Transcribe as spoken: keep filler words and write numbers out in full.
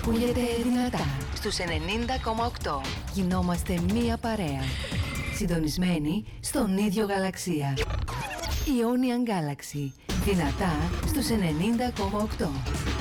ακούγεται δυνατά στους ενενήντα κόμμα οκτώ. Γινόμαστε μία παρέα. Συντονισμένοι στον ίδιο γαλαξία. Ionian Galaxy. Δυνατά στους ενενήντα κόμμα οκτώ.